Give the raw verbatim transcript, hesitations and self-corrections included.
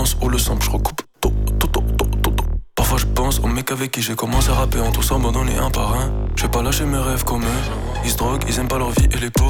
l'endurance ou le sample, je recoupe tout, tout, tout, tout, tout, tout. Parfois je pense aux mecs avec qui j'ai commencé à rapper en tous abandonnés un par un. Je vais pas lâcher mes rêves comme eux. Ils se droguent, ils aiment pas leur vie et les pauvres